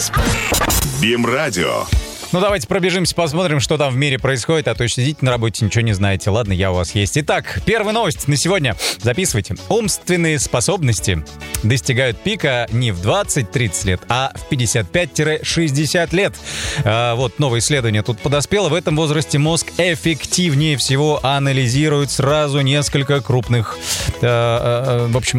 БИМ-радио. Ну, давайте пробежимся, посмотрим, что там в мире происходит, а то сидите на работе, ничего не знаете. Ладно, я у вас есть. Итак, первая новость на сегодня. Записывайте. Умственные способности достигают пика не в 20-30 лет, а в 55-60 лет. Вот новое исследование тут подоспело. В этом возрасте мозг эффективнее всего анализирует сразу несколько крупных,